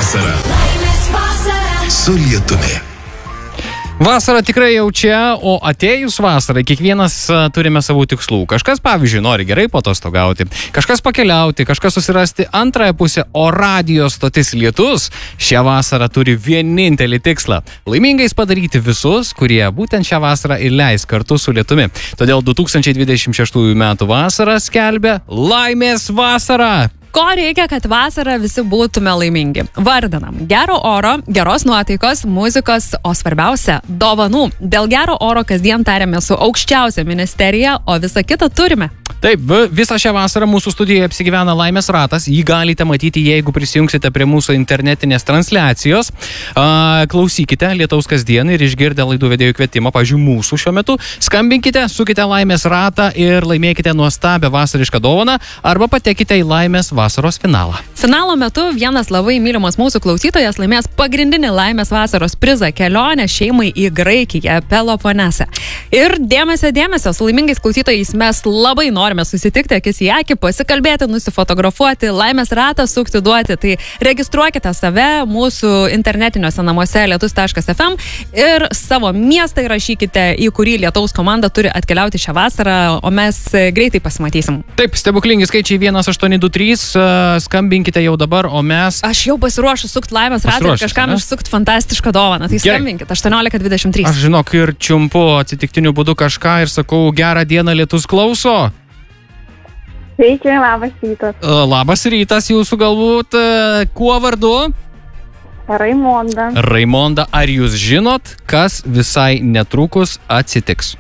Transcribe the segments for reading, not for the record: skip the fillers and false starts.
vasara. Su lietumi. Vasara tikrai jau čia, o atėjus vasarai kiekvienas turime savų tikslų. Kažkas, pavyzdžiui, nori gerai patostogauti, kažkas pakeliauti, kažkas susirasti antrąją pusę, o radijo stotis Lietus šią vasarą turi vienintelį tikslą – laimingais padaryti visus, kurie būtent šią vasarą ir leis kartu su Lietumi. Todėl 2026 metų vasarą skelbia Laimės vasarą. Ko reikia, kad vasarą visi būtume laimingi? Vardinam. Gero oro, geros nuotaikos, muzikos, o svarbiausia – dovanų. Dėl gero oro kasdien tariame su aukščiausia ministerija, o visą kitą turime. Taip, visą šią vasarą mūsų studijoje apsigyvena Laimės ratas. Jį galite matyti, jeigu prisijungsite prie mūsų internetinės transliacijos. Klausykite Lietaus kasdien ir išgirdę laidų vedėjų kvietimą, pavyzdžiui, mūsų šiuo metu. Skambinkite, sukite Laimės ratą ir laimėkite nuostabią vasarišką dovaną arba patekite į Laimės vasaros finalą. Finalo metu vienas labai mylimas mūsų klausytojas laimės pagrindinį Laimės vasaros prizą – kelionę šeimai į Graikiją, Peloponesą. Ir dėmesio, su laimingais klausytojais mes labai norime susitikti akis į akį, pasikalbėti, nusifotografuoti, Laimės ratą sukti duoti. Tai registruokite save mūsų internetiniuose namuose lietus.fm ir savo miestą įrašykite, į kurį Lietaus komanda turi atkeliauti šią vasarą, o mes greitai pasimatysim. Taip, stebuklingi skaičiai 1823, skambinkite jau dabar, o mes... Aš jau pasiruošiu sukti Laimės ratą ir kažkam išsukti fantastišką dovaną. Tai skambinkite, 1823. Aš žinok ir čiumpu atsitiktiniu būdu kažką ir sakau, gerą dieną, Lietus klauso. Sveiki, labas rytas. Labas rytas jūsų galbūt. Kuo vardu? Raimonda. Raimonda, ar jūs žinot, kas visai netrukus atsitiks?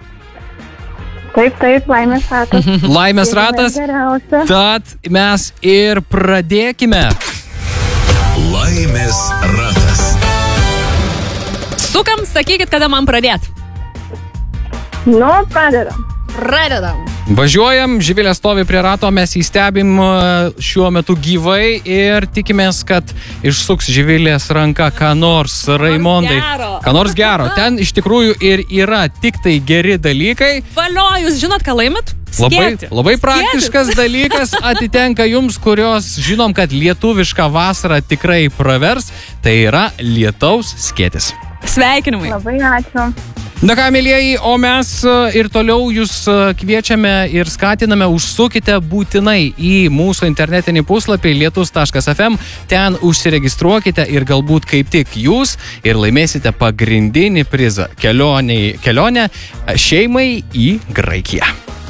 Taip, Laimės ratas. Laimės ratas. Tad mes ir pradėkime. Laimės ratas. Sukam, sakykit, kada man pradėt. Pradedam. Važiuojam, Živilė stovi prie rato, mes jį stebim šiuo metu gyvai ir tikimės, kad išsuks Živilės ranka ką nors Raimondai. Ką nors gero. Ten iš tikrųjų ir yra tik tai geri dalykai. Valio, jūs žinot, ką laimit? Labai praktiškas dalykas atitenka jums, kurios žinom, kad lietuvišką vasarą tikrai pravers. Tai yra lietaus skėtis. Sveikinimai. Labai ačiū. Na ką, mielieji, o mes ir toliau jūs kviečiame ir skatiname, užsukite būtinai į mūsų internetinį puslapį lietus.fm, ten užsiregistruokite ir galbūt kaip tik jūs ir laimėsite pagrindinį prizą – kelionę šeimai į Graikiją.